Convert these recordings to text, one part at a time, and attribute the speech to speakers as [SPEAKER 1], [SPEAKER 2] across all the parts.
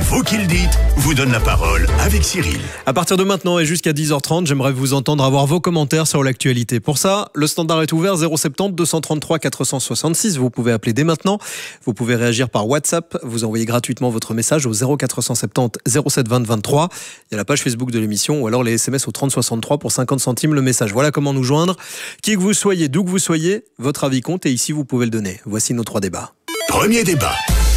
[SPEAKER 1] Vous qui le dites vous donne la parole avec Cyril.
[SPEAKER 2] À partir de maintenant et jusqu'à 10h30, j'aimerais vous entendre avoir vos commentaires sur l'actualité. Pour ça, le standard est ouvert 070 233 466. Vous pouvez appeler dès maintenant. Vous pouvez réagir par WhatsApp. Vous envoyez gratuitement votre message au 0470 07 20 23. Il y a la page Facebook de l'émission ou alors les SMS au 30 63 pour 50 centimes le message. Voilà comment nous joindre. Qui que vous soyez, d'où que vous soyez, votre avis compte et ici vous pouvez le donner. Voici nos 3 débats.
[SPEAKER 1] Premier débat.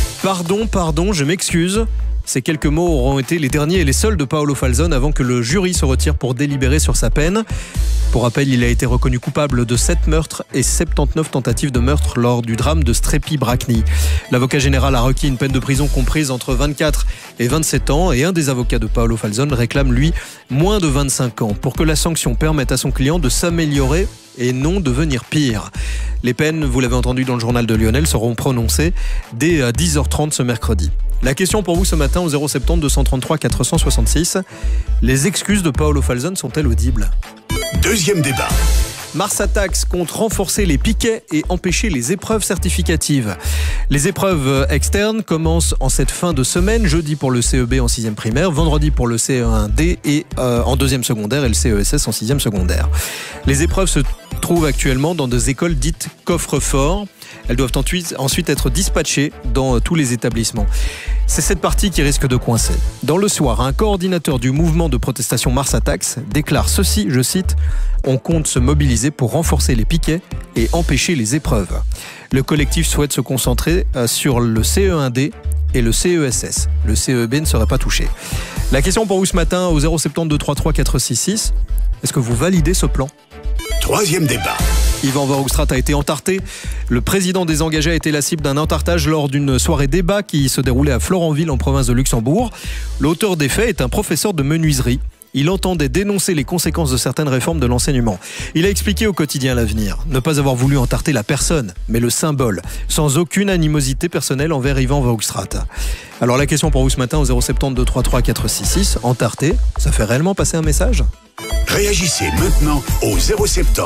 [SPEAKER 2] Pardon, je m'excuse. Ces quelques mots auront été les derniers et les seuls de Paolo Falzone avant que le jury se retire pour délibérer sur sa peine. Pour rappel, il a été reconnu coupable de 7 meurtres et 79 tentatives de meurtre lors du drame de Strépy-Bracni. L'avocat général a requis une peine de prison comprise entre 24 et 27 ans et un des avocats de Paolo Falzone réclame, lui, moins de 25 ans pour que la sanction permette à son client de s'améliorer et non devenir pire. Les peines, vous l'avez entendu dans le journal de Lionel, seront prononcées dès 10h30 ce mercredi. La question pour vous ce matin au 070 233 466. Les excuses de Paolo Falzone sont-elles audibles ?
[SPEAKER 1] Deuxième débat.
[SPEAKER 2] Mars Attacks compte renforcer les piquets et empêcher les épreuves certificatives. Les épreuves externes commencent en cette fin de semaine, jeudi pour le CEB en 6e primaire, vendredi pour le CE1D et en 2e secondaire et le CESS en 6e secondaire. Les épreuves se trouvent actuellement dans des écoles dites coffre-fort. Elles doivent ensuite être dispatchées dans tous les établissements. C'est cette partie qui risque de coincer. Dans le soir, un coordinateur du mouvement de protestation Mars Attacks déclare ceci, je cite, « On compte se mobiliser pour renforcer les piquets et empêcher les épreuves ». Le collectif souhaite se concentrer sur le CE1D et le CESS. Le CEB ne serait pas touché. La question pour vous ce matin au 070 233 466. Est-ce que vous validez ce plan ?
[SPEAKER 1] Troisième débat.
[SPEAKER 2] Yvan Verhofstadt a été entarté. Le président des engagés a été la cible d'un entartage lors d'une soirée débat qui se déroulait à Florenville en province de Luxembourg. L'auteur des faits est un professeur de menuiserie. Il entendait dénoncer les conséquences de certaines réformes de l'enseignement. Il a expliqué au quotidien L'Avenir ne pas avoir voulu entarter la personne, mais le symbole, sans aucune animosité personnelle envers Yvan Verhofstadt. Alors la question pour vous ce matin au 070 233 466, entarté, ça fait réellement passer un message ?
[SPEAKER 1] Réagissez maintenant au 070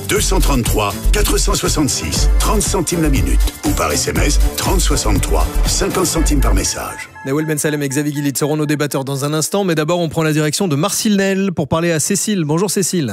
[SPEAKER 1] 233 466 30 centimes la minute ou par SMS 3063 50 centimes par message.
[SPEAKER 2] Nawel Ben Salem et Xavier Guillit seront nos débatteurs dans un instant, mais d'abord on prend la direction de Marcilnel pour parler à Cécile. Bonjour Cécile.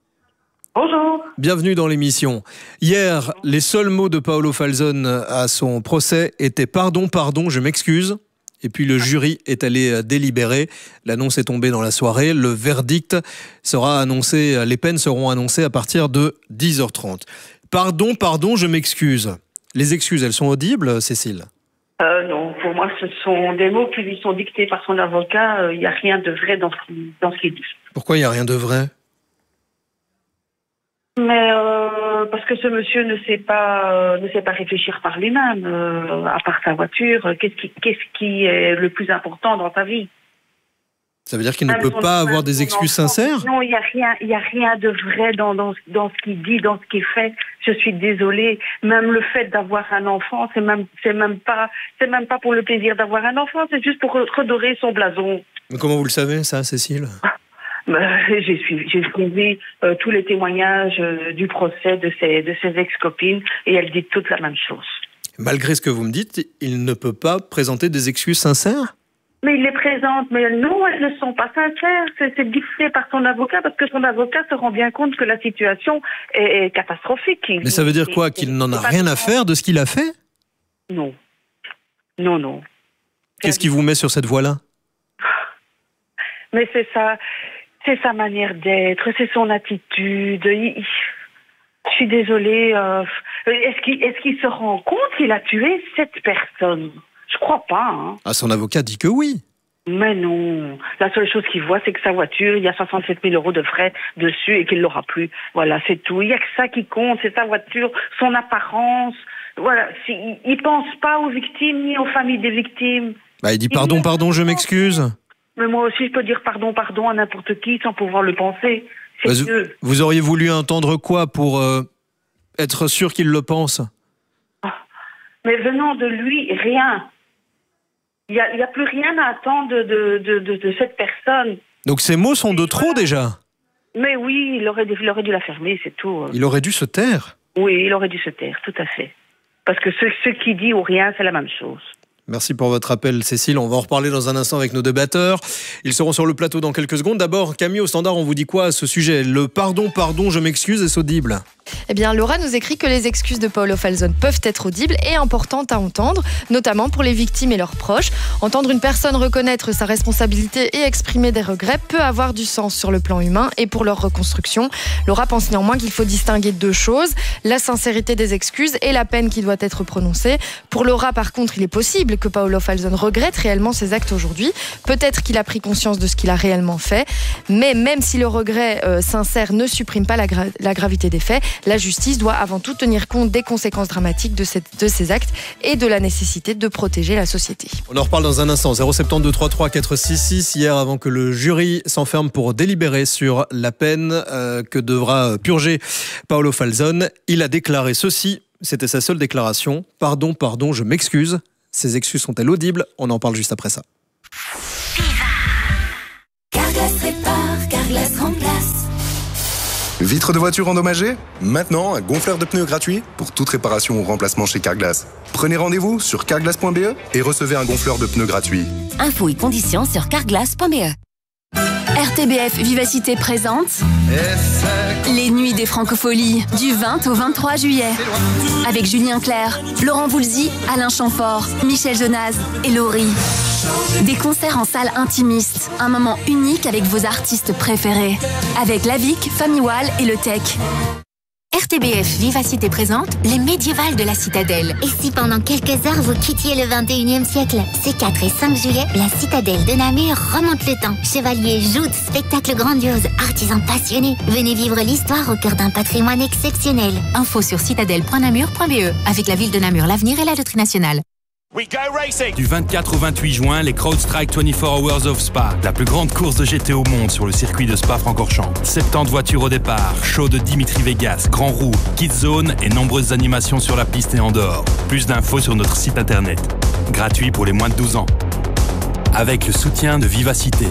[SPEAKER 3] Bonjour.
[SPEAKER 2] Bienvenue dans l'émission. Hier, les seuls mots de Paolo Falzone à son procès étaient « Pardon, je m'excuse ». Et puis le jury est allé délibérer. L'annonce est tombée dans la soirée. Le verdict sera annoncé, les peines seront annoncées à partir de 10h30. Pardon, je m'excuse. Les excuses, elles sont audibles, Cécile ?
[SPEAKER 3] Non, pour moi, ce sont des mots qui lui sont dictés par son avocat. Il n'y a rien de vrai dans ce qu'il dit.
[SPEAKER 2] Pourquoi il n'y a rien de vrai ?
[SPEAKER 3] Mais parce que ce monsieur ne sait pas réfléchir par lui-même, à part sa voiture. Qu'est-ce qui est le plus important dans sa vie ?
[SPEAKER 2] Ça veut dire qu'il ne peut pas avoir des excuses sincères ?
[SPEAKER 3] Non, il y a rien de vrai dans ce qu'il dit, dans ce qu'il fait. Je suis désolée. Même le fait d'avoir un enfant, c'est même pas pour le plaisir d'avoir un enfant, c'est juste pour redorer son blason.
[SPEAKER 2] Mais comment vous le savez, ça, Cécile ?
[SPEAKER 3] J'ai suivi tous les témoignages du procès de ses ex-copines et elles disent toutes la même chose.
[SPEAKER 2] Malgré ce que vous me dites, il ne peut pas présenter des excuses sincères ?
[SPEAKER 3] Mais il les présente, mais non, elles ne sont pas sincères. C'est dicté par son avocat parce que son avocat se rend bien compte que la situation est catastrophique.
[SPEAKER 2] Mais ça veut dire quoi ? Qu'il n'en a rien à faire de ce qu'il a fait ?
[SPEAKER 3] Non.
[SPEAKER 2] Qu'est-ce qui vous met sur cette voie-là ?
[SPEAKER 3] Mais c'est sa manière d'être, c'est son attitude. Je suis désolée. Est-ce qu'il se rend compte qu'il a tué cette personne ? Je crois pas. Hein.
[SPEAKER 2] Ah, son avocat dit que oui.
[SPEAKER 3] Mais non. La seule chose qu'il voit, c'est que sa voiture, il y a 67 000 € de frais dessus et qu'il l'aura plus. Voilà, c'est tout. Il y a que ça qui compte, c'est sa voiture, son apparence. Voilà, il pense pas aux victimes ni aux familles des victimes.
[SPEAKER 2] Il dit pardon, je m'excuse.
[SPEAKER 3] Mais moi aussi, je peux dire pardon à n'importe qui sans pouvoir le penser. C'est mieux.
[SPEAKER 2] Vous auriez voulu entendre quoi pour être sûr qu'il le pense ?
[SPEAKER 3] Mais venant de lui, rien. Il n'y a plus rien à attendre de cette personne.
[SPEAKER 2] Donc ces mots sont de trop déjà ?
[SPEAKER 3] Mais oui, il aurait dû la fermer, c'est tout.
[SPEAKER 2] Il aurait dû se taire ?
[SPEAKER 3] Oui, il aurait dû se taire, tout à fait. Parce que ce qui dit ou rien, c'est la même chose.
[SPEAKER 2] Merci pour votre appel, Cécile. On va en reparler dans un instant avec nos débatteurs. Ils seront sur le plateau dans quelques secondes. D'abord, Camille, au standard, on vous dit quoi à ce sujet? Le pardon, je m'excuse, est-ce audible?
[SPEAKER 4] Eh bien, Laura nous écrit que les excuses de Paolo Falzone peuvent être audibles et importantes à entendre, notamment pour les victimes et leurs proches. Entendre une personne reconnaître sa responsabilité et exprimer des regrets peut avoir du sens sur le plan humain et pour leur reconstruction. Laura pense néanmoins qu'il faut distinguer deux choses, la sincérité des excuses et la peine qui doit être prononcée. Pour Laura, par contre, il est possible que Paolo Falzone regrette réellement ses actes aujourd'hui. Peut-être qu'il a pris conscience de ce qu'il a réellement fait, mais même si le regret sincère ne supprime pas la gravité des faits, la justice doit avant tout tenir compte des conséquences dramatiques de ces actes et de la nécessité de protéger la société.
[SPEAKER 2] On en reparle dans un instant. 072 33 466. Hier, avant que le jury s'enferme pour délibérer sur la peine que devra purger Paolo Falzone, il a déclaré ceci. C'était sa seule déclaration. Pardon, je m'excuse. Ces excuses sont-elles audibles? On en parle juste après ça.
[SPEAKER 5] Carglass répare, Carglass remplace.
[SPEAKER 6] Vitres de voiture endommagées? Maintenant, un gonfleur de pneus gratuit pour toute réparation ou remplacement chez Carglass. Prenez rendez-vous sur carglass.be et recevez un gonfleur de pneus gratuit.
[SPEAKER 5] Infos et conditions sur carglass.be. RTBF Vivacité présente les Nuits des Francopholies du 20 au 23 juillet. Avec Julien Clerc, Laurent Voulzy, Alain Chamfort, Michel Jonas et Laurie. Des concerts en salle intimiste, un moment unique avec vos artistes préférés. Avec Lavic, Famiwal et Le Tech. RTBF Vivacité présente les médiévales de la Citadelle.
[SPEAKER 7] Et si pendant quelques heures vous quittiez le 21e siècle? Ces 4 et 5 juillet, la Citadelle de Namur remonte le temps. Chevaliers, joutes, spectacles grandioses, artisans passionnés. Venez vivre l'histoire au cœur d'un patrimoine exceptionnel.
[SPEAKER 5] Info sur citadelle.namur.be. Avec la ville de Namur, l'avenir et la loterie nationale.
[SPEAKER 8] Du 24 au 28 juin, les CrowdStrike 24 Hours of Spa, la plus grande course de GT au monde sur le circuit de Spa-Francorchamps. 70 voitures au départ, show de Dimitri Vegas, Grand Roue, Kids Zone et nombreuses animations sur la piste et en dehors. Plus d'infos sur notre site internet. Gratuit pour les moins de 12 ans. Avec le soutien de Vivacité.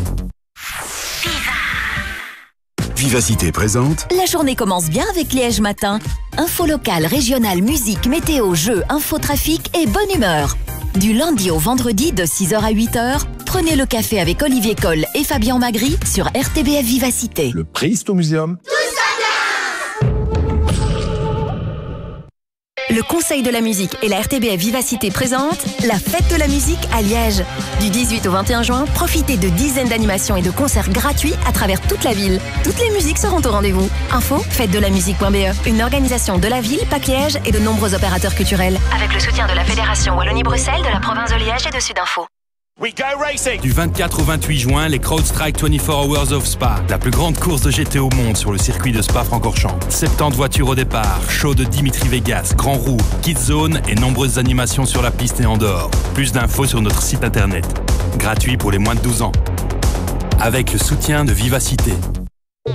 [SPEAKER 1] Vivacité présente.
[SPEAKER 5] La journée commence bien avec Liège Matin. Info locale, régionale, musique, météo, jeux, infotrafic et bonne humeur. Du lundi au vendredi de 6h à 8h, prenez le café avec Olivier Coll et Fabien Magri sur RTBF Vivacité.
[SPEAKER 6] Le prix au muséum.
[SPEAKER 5] Le Conseil de la musique et la RTBF Vivacité présentent la Fête de la musique à Liège. Du 18 au 21 juin, profitez de dizaines d'animations et de concerts gratuits à travers toute la ville. Toutes les musiques seront au rendez-vous. Info, fête-de-la-musique.be. Une organisation de la ville, PAC Liège et de nombreux opérateurs culturels. Avec le soutien de la Fédération Wallonie-Bruxelles, de la province de Liège et de Sudinfo.
[SPEAKER 8] Du 24 au 28 juin, les CrowdStrike 24 Hours of Spa, la plus grande course de GT au monde sur le circuit de Spa-Francorchamps. 70 voitures au départ, show de Dimitri Vegas, Grand Roue, Kids Zone et nombreuses animations sur la piste et en dehors. Plus d'infos sur notre site internet. Gratuit pour les moins de 12 ans. Avec le soutien de Vivacité.